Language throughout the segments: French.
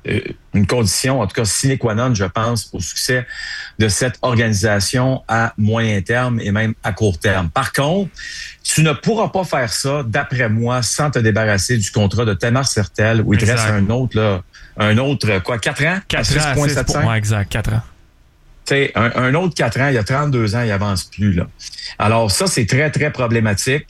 une condition, en tout cas sine qua non, je pense, au succès de cette organisation à moyen terme et même à court terme. Par contre, tu ne pourras pas faire ça, d'après moi, sans te débarrasser du contrat de Thomas Hertel, où il te reste un autre, 4 ans? 4 ans, 6,75. Ouais, exact, 4 ans. Tu sais, un autre 4 ans, il y a 32 ans, il avance plus, là. Alors, ça, c'est très, très problématique.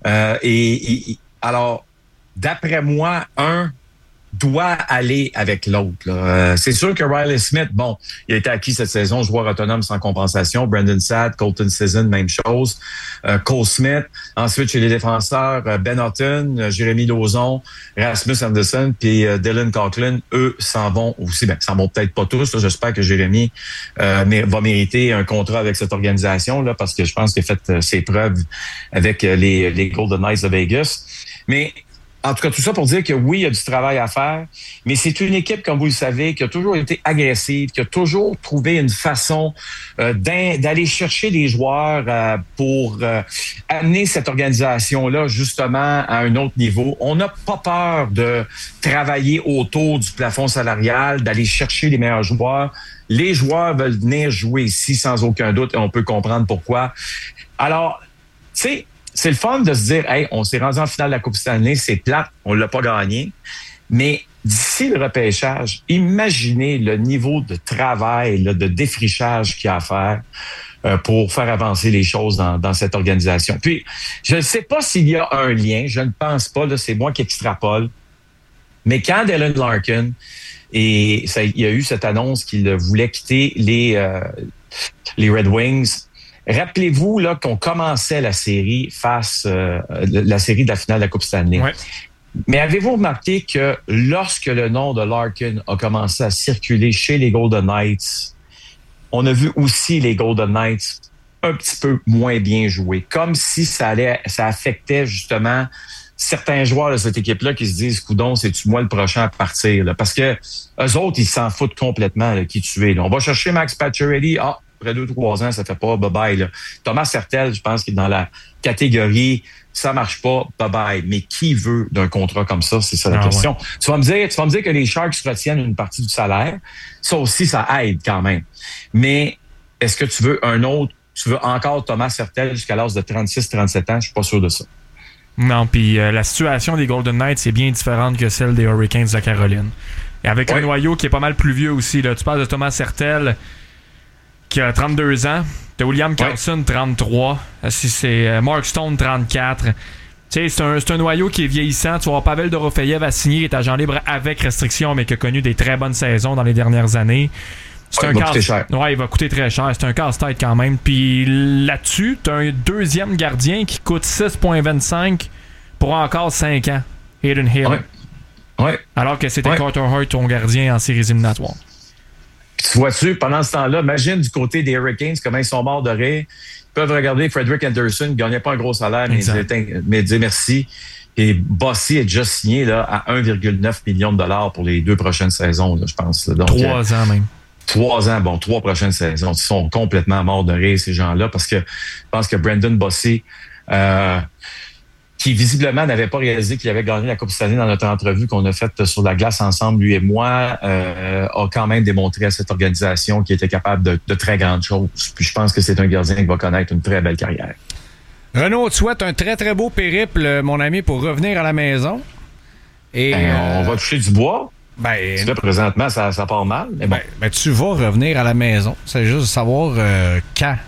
Alors, d'après moi, doit aller avec l'autre. C'est sûr que Riley Smith, bon, il a été acquis cette saison, joueur autonome sans compensation. Brandon Saad, Colton Sisson, même chose. Cole Smith. Ensuite, chez les défenseurs, Ben Hutton, Jérémy Lauzon, Rasmus Anderson, puis Dylan Coughlin, eux s'en vont aussi. Ben, s'en vont peut-être pas tous. Là. J'espère que Jérémy va mériter un contrat avec cette organisation là, parce que je pense qu'il a fait ses preuves avec les Golden Knights de Vegas. Mais en tout cas, tout ça pour dire que oui, il y a du travail à faire, mais c'est une équipe, comme vous le savez, qui a toujours été agressive, qui a toujours trouvé une façon d'aller chercher des joueurs pour amener cette organisation-là justement à un autre niveau. On n'a pas peur de travailler autour du plafond salarial, d'aller chercher les meilleurs joueurs. Les joueurs veulent venir jouer ici sans aucun doute et on peut comprendre pourquoi. Alors, tu sais, c'est le fun de se dire, hey, on s'est rendu en finale de la Coupe Stanley, c'est plate, on l'a pas gagné. Mais d'ici le repêchage, imaginez le niveau de travail, là, de défrichage qu'il y a à faire pour faire avancer les choses dans cette organisation. Puis, je ne sais pas s'il y a un lien, je ne pense pas, là, c'est moi qui extrapole. Mais quand Dylan Larkin, il y a eu cette annonce qu'il voulait quitter les Red Wings. Rappelez-vous là qu'on commençait la série la série de la finale de la Coupe Stanley. Ouais. Mais avez-vous remarqué que lorsque le nom de Larkin a commencé à circuler chez les Golden Knights, on a vu aussi les Golden Knights un petit peu moins bien jouer, comme si ça affectait justement certains joueurs de cette équipe-là qui se disent, coudon, c'est-tu moi le prochain à partir, là? Parce que eux autres, ils s'en foutent complètement là, qui tu es. Là. On va chercher Max Pacioretty. Après 2-3 ans, ça fait pas bye-bye. Là. Thomas Hertel, je pense qu'il est dans la catégorie ça marche pas, bye-bye. Mais qui veut d'un contrat comme ça? C'est ça la question. Ouais. Tu vas me dire que les Sharks retiennent une partie du salaire. Ça aussi, ça aide quand même. Mais est-ce que tu veux tu veux encore Thomas Hertel jusqu'à l'âge de 36-37 ans? Je suis pas sûr de ça. Non, puis la situation des Golden Knights est bien différente que celle des Hurricanes de Caroline. Et avec un noyau qui est pas mal plus vieux aussi. Là. Tu parles de Thomas Hertel qui a 32 ans. T'as William Karlsson, 33. C'est Mark Stone, 34. Tu sais, c'est un noyau qui est vieillissant. Tu vas voir Pavel Dorofeyev a signé, il est agent libre avec restriction, mais qui a connu des très bonnes saisons dans les dernières années. Il va coûter cher. Ouais, il va coûter très cher. C'est un casse-tête quand même. Puis là-dessus, t'as un deuxième gardien qui coûte 6,25 pour encore 5 ans. Hayden Hill. Ouais. Alors que c'était Carter Hart, ton gardien en séries éliminatoires. Puis tu vois-tu, pendant ce temps-là, imagine du côté des Hurricanes comment ils sont morts de rire. Ils peuvent regarder Frederick Anderson, qui ne gagnait pas un gros salaire, mais dire merci. Et Bossy est déjà signé là, à 1,9 million de dollars pour les 2 prochaines saisons, là, je pense. Donc, 3 ans même. 3 ans, 3 prochaines saisons. Ils sont complètement morts de rire, ces gens-là, parce que je pense que Brandon Bossy, qui visiblement n'avait pas réalisé qu'il avait gagné la Coupe Stanley dans notre entrevue qu'on a faite sur la glace ensemble, lui et moi, a quand même démontré à cette organisation qu'il était capable de très grandes choses. Puis je pense que c'est un gardien qui va connaître une très belle carrière. Renaud, tu souhaites un très, très beau périple, mon ami, pour revenir à la maison. Et on va toucher du bois. Là, présentement, ça part mal. Mais bon. Tu vas revenir à la maison. C'est juste de savoir quand.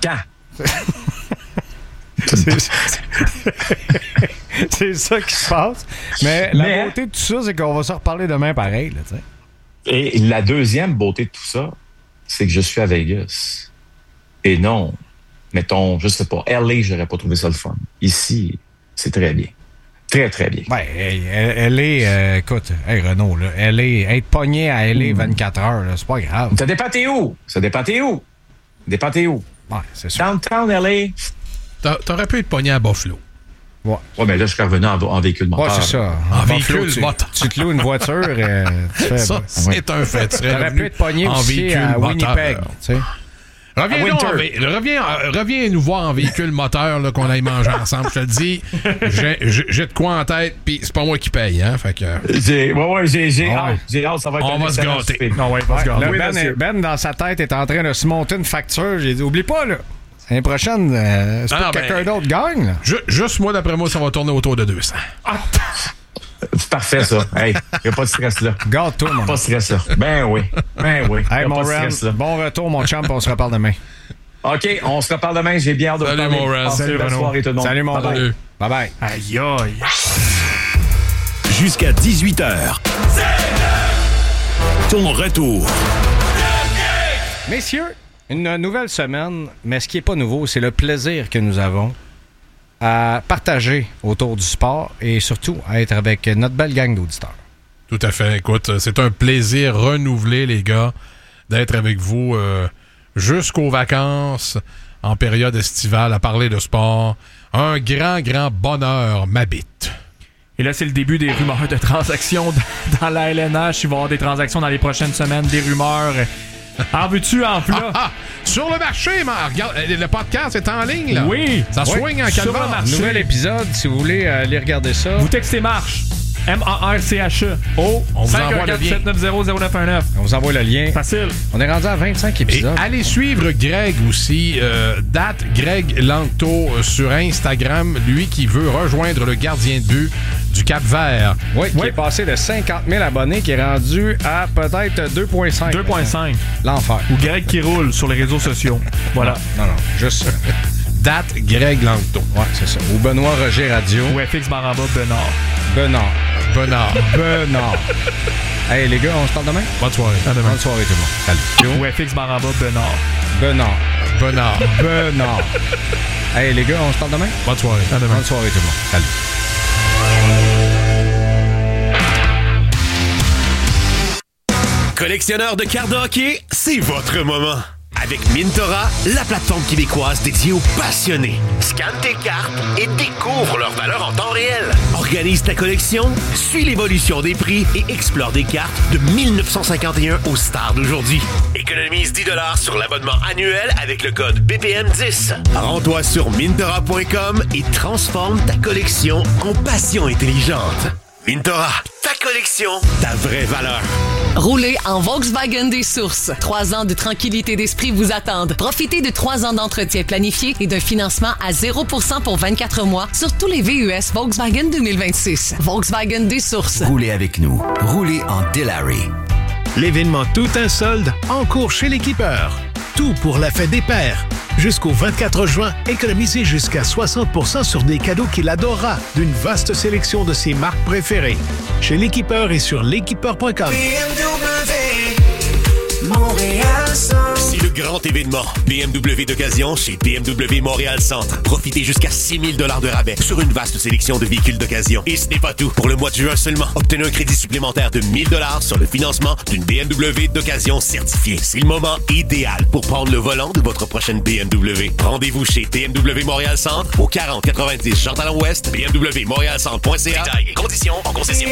C'est ça qui se passe. Mais la beauté de tout ça, c'est qu'on va se reparler demain pareil. Là, et la deuxième beauté de tout ça, c'est que je suis à Vegas. Et non, mettons, je sais pas, LA, j'aurais pas trouvé ça le fun. Ici, c'est très bien. Très, très bien. LA, écoute, Renaud, là, LA, être pogné à LA 24 heures, là, c'est pas grave. Ça dépend t'es où? Ouais, c'est sûr. Downtown LA. T'aurais pu être pogné à Buffalo. Ouais, mais là, je suis revenu en véhicule moteur. Ouais, c'est ça. En véhicule moteur. Tu te loues une voiture. Ça, c'est un fait. Tu aurais pu être pogné aussi à Winnipeg. Reviens nous voir en véhicule moteur, là, qu'on aille manger ensemble. Je te le dis, j'ai de quoi en tête, puis c'est pas moi qui paye, hein. Fait que... J'ai hâte, ça va être on va se gâter. Non, ouais, va se gâter. Là, ben, dans sa tête, est en train de se monter une facture. J'ai dit, oublie pas, là. L'année prochaine, c'est pas que quelqu'un d'autre gagne, là. Juste moi, d'après moi, ça va tourner autour de 200. C'est parfait, ça. Hey, y a pas de stress, là. Garde-toi, mon. Pas de stress, là. Ben oui. Hey, mon pas de Ren, stress, là. bon retour, mon champ, on se reparle demain. OK, on se reparle demain. J'ai bien hâte de vous parler. Salut, mon Ren. Salut, bonne soirée, tout le monde. Salut, mon Bye-bye. Bye-bye. Aïe, aïe. Jusqu'à 18h. Ton retour. Messieurs, une nouvelle semaine, mais ce qui n'est pas nouveau, c'est le plaisir que nous avons à partager autour du sport et surtout à être avec notre belle gang d'auditeurs. Tout à fait. Écoute, c'est un plaisir renouvelé, les gars, d'être avec vous jusqu'aux vacances, en période estivale, à parler de sport. Un grand, grand bonheur m'habite. Et là, c'est le début des rumeurs de transactions dans la LNH. Il va y avoir des transactions dans les prochaines semaines, des rumeurs. En veux-tu, en plat? Sur le marché, regarde, le podcast est en ligne, là. Oui. Ça swing en sur le calvaire. marché. Nouvel épisode, si vous voulez aller regarder ça. Vous textez MARCHE. M-A-R-C-H-E. On vous envoie le lien. 790-0919. On vous envoie le lien. Facile. On est rendu à 25 Et épisodes. allez suivre Greg aussi, date Greg Langto sur Instagram, lui qui veut rejoindre le gardien de but du Cap-Vert. Oui, qui est passé de 50 000 abonnés, qui est rendu à peut-être 2,5. 2,5. L'enfer. Ou Greg qui roule sur les réseaux sociaux. Voilà. Non, juste ça. Date Greg Langto. Ouais, c'est ça. Ou Benoît Roger Radio. Ou FX Baramba Benard. Benard. Benard. Hey, les gars, on se parle demain? Bonne soirée. À demain. Bonne soirée, tout le monde. Salut. Ou FX Baramba Benard. Benard. Hey, les gars, on se parle demain? Bonne soirée. À demain. Bonne soirée, tout le monde. Salut. Collectionneur de cartes de hockey, c'est votre moment. Avec Mintora, la plateforme québécoise dédiée aux passionnés. Scanne tes cartes et découvre leur valeur en temps réel. Organise ta collection, suis l'évolution des prix et explore des cartes de 1951 aux stars d'aujourd'hui. Économise 10$ sur l'abonnement annuel avec le code BPM10. Rends-toi sur Mintora.com et transforme ta collection en passion intelligente. Mintora, ta collection, ta vraie valeur. Roulez en Volkswagen des Sources. 3 ans de tranquillité d'esprit vous attendent. Profitez de 3 ans d'entretien planifié et d'un financement à 0% pour 24 mois sur tous les VUS Volkswagen 2026. Volkswagen des Sources. Roulez avec nous. Roulez en Delary. L'événement Tout un solde en cours chez l'Équipeur. Tout pour la fête des pères. Jusqu'au 24 juin, économisez jusqu'à 60% sur des cadeaux qu'il adorera d'une vaste sélection de ses marques préférées. Chez l'Équipeur et sur l'équipeur.com. C'est le grand événement BMW d'occasion chez BMW Montréal Centre. Profitez jusqu'à 6 000 $ de rabais sur une vaste sélection de véhicules d'occasion. Et ce n'est pas tout. Pour le mois de juin seulement, obtenez un crédit supplémentaire de 1 000 $ sur le financement d'une BMW d'occasion certifiée. C'est le moment idéal pour prendre le volant de votre prochaine BMW. Rendez-vous chez BMW Montréal Centre au 4090 Jean-Talon-Ouest, bmwmontrealcentre.ca. Détails et conditions en concession.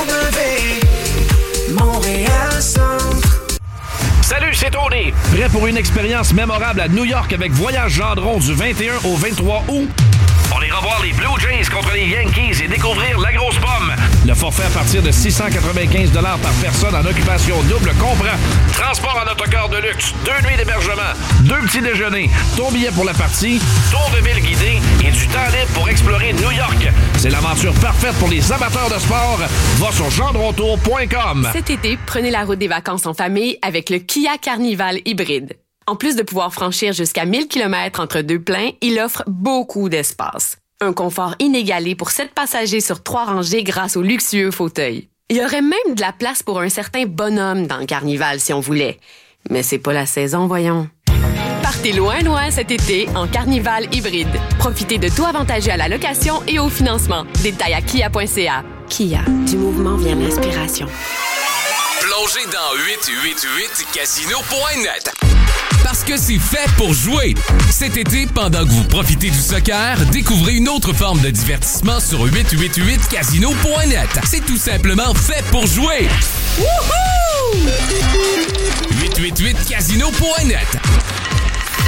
BMW Montréal Centre. Salut, c'est Tony. Prêt pour une expérience mémorable à New York avec Voyage Gendron du 21 au 23 août? On ira voir les Blue Jays contre les Yankees et découvrir la grosse pomme. Le forfait à partir de 695 $ par personne en occupation double comprend transport en autocar de luxe, 2 nuits d'hébergement, 2 petits déjeuners, ton billet pour la partie, tour de ville guidé et du temps libre pour explorer New York. C'est l'aventure parfaite pour les amateurs de sport. Va sur gendrontour.com. Cet été, prenez la route des vacances en famille avec le Kia Carnival hybride. En plus de pouvoir franchir jusqu'à 1000 km entre deux pleins, il offre beaucoup d'espace. Un confort inégalé pour 7 passagers sur 3 rangées grâce aux luxueux fauteuils. Il y aurait même de la place pour un certain bonhomme dans le Carnival si on voulait. Mais c'est pas la saison, voyons. Partez loin, loin cet été en Carnival hybride. Profitez de tout avantageux à la location et au financement. Détails à kia.ca. Kia, du mouvement vient l'inspiration. Plongez dans 888casino.net. Parce que c'est fait pour jouer. Cet été, pendant que vous profitez du soccer, découvrez une autre forme de divertissement sur 888casino.net. C'est tout simplement fait pour jouer. Wouhou! 888casino.net.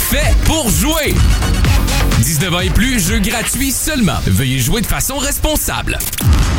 fait pour jouer. 19 ans et plus, jeu gratuit seulement. Veuillez jouer de façon responsable.